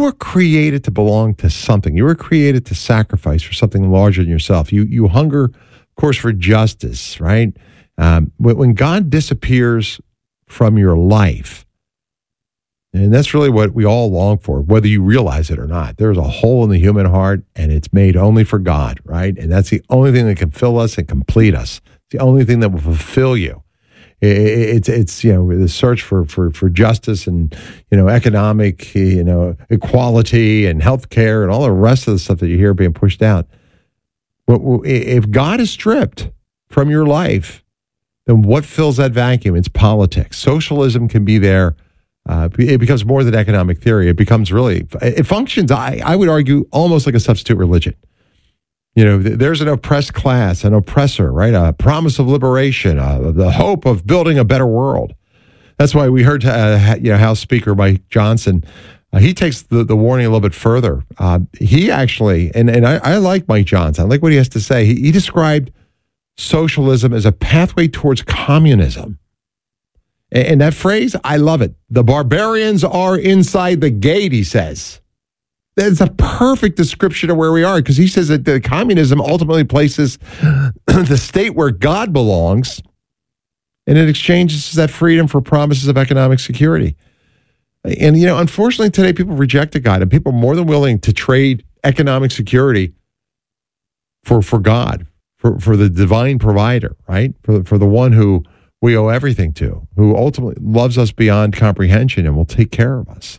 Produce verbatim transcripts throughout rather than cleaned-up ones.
were created to belong to something. You were created to sacrifice for something larger than yourself. You you hunger, of course, for justice, right? Um, when, when God disappears from your life, and that's really what we all long for, whether you realize it or not. There's a hole in the human heart, and it's made only for God, right? And that's the only thing that can fill us and complete us. It's the only thing that will fulfill you. It's it's you know the search for for for justice and you know economic you know equality and healthcare and all the rest of the stuff that you hear being pushed out. But if God is stripped from your life, then what fills that vacuum? It's politics. Socialism can be there. Uh, it becomes more than economic theory. It becomes really it functions. I I would argue almost like a substitute religion. You know, there's an oppressed class, an oppressor, right? A promise of liberation, uh, the hope of building a better world. That's why we heard, uh, you know, House Speaker Mike Johnson. Uh, he takes the, the warning a little bit further. Uh, he actually, and and I, I like Mike Johnson. I like what he has to say. He, he described socialism as a pathway towards communism. And, and that phrase, I love it. The barbarians are inside the gate, he says. That's a perfect description of where we are, because he says that the communism ultimately places the state where God belongs, and it exchanges that freedom for promises of economic security. And, you know, unfortunately today people reject God, and people are more than willing to trade economic security for for God, for, for the divine provider, right? For, for the one who we owe everything to, who ultimately loves us beyond comprehension and will take care of us.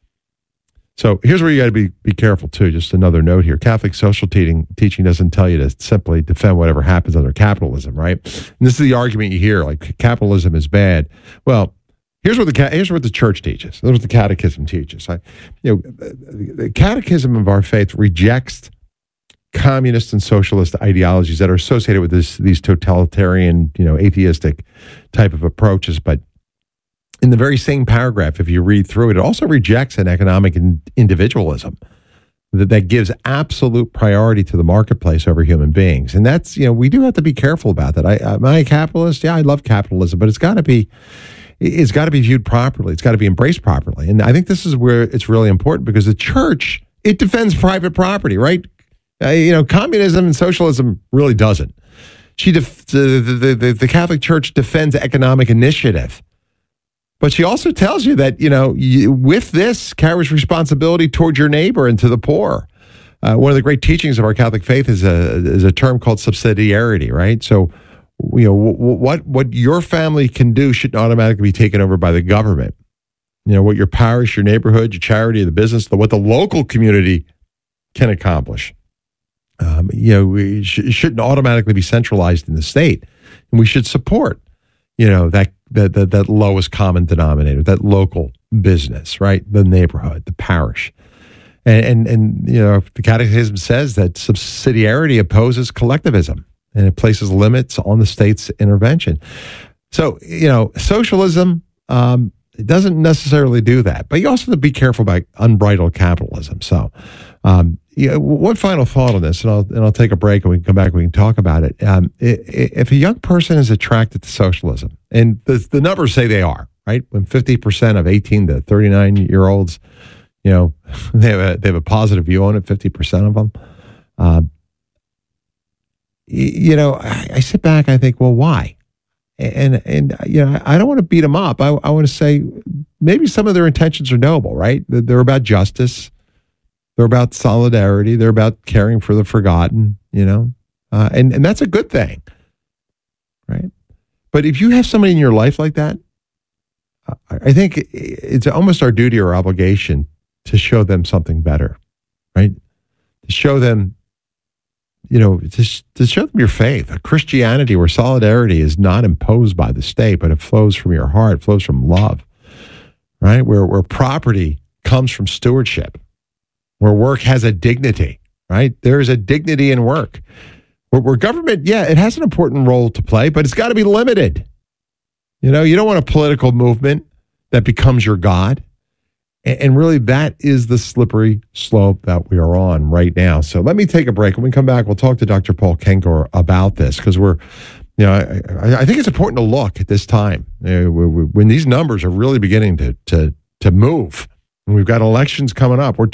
So here's where you got to be be careful, too. Just another note here. Catholic social teaching, teaching doesn't tell you to simply defend whatever happens under capitalism, right? And this is the argument you hear, like capitalism is bad. Well, here's what the here's what the church teaches. Here's what the catechism teaches. I, you know, the catechism of our faith rejects communist and socialist ideologies that are associated with this, these totalitarian, you know, atheistic type of approaches, but in the very same paragraph, if you read through it, it also rejects an economic individualism that, that gives absolute priority to the marketplace over human beings. And that's, you know, we do have to be careful about that. I, am I a capitalist? Yeah, I love capitalism, but it's got to be, it's got to be viewed properly. It's got to be embraced properly. And I think this is where it's really important, because the church, it defends private property, right? Uh, you know, communism and socialism really doesn't. She, def- the, the, the, the Catholic Church defends economic initiative. But she also tells you that, you know, you, with this carries responsibility toward your neighbor and to the poor. Uh, one of the great teachings of our Catholic faith is a is a term called subsidiarity, right? So, you know, w- what what your family can do shouldn't automatically be taken over by the government. You know, what your parish, your neighborhood, your charity, the business, the, what the local community can accomplish. Um, you know, we sh- it shouldn't automatically be centralized in the state. And we should support, you know, that That, that that lowest common denominator, that local business, right? The neighborhood, the parish. And, and, and you know, the Catechism says that subsidiarity opposes collectivism, and it places limits on the state's intervention. So, you know, socialism, um, it doesn't necessarily do that. But you also have to be careful about unbridled capitalism. So, um, yeah, one final thought on this, and I'll and I'll take a break and we can come back and we can talk about it. Um, if a young person is attracted to socialism, and the, the numbers say they are, right? When fifty percent of eighteen to thirty-nine year olds, you know, they have a, they have a positive view on it, fifty percent of them. Um, you know, I, I sit back, I think, well, why? And, and you know, I don't want to beat them up. I, I want to say maybe some of their intentions are noble, right? They're about justice. They're about solidarity. They're about caring for the forgotten, you know, uh, and, and that's a good thing, right? But if you have somebody in your life like that, I think it's almost our duty or obligation to show them something better, right? To show them, you know, to, to show them your faith, a Christianity where solidarity is not imposed by the state, but it flows from your heart, flows from love, right? Where, where property comes from stewardship, where work has a dignity, right? There is a dignity in work. Where, where government, yeah, it has an important role to play, but it's got to be limited. You know, you don't want a political movement that becomes your God. And, and really, that is the slippery slope that we are on right now. So let me take a break. When we come back, we'll talk to Doctor Paul Kengor about this, because we're, you know, I, I think it's important to look at this time uh, when these numbers are really beginning to to to move. And we've got elections coming up. We're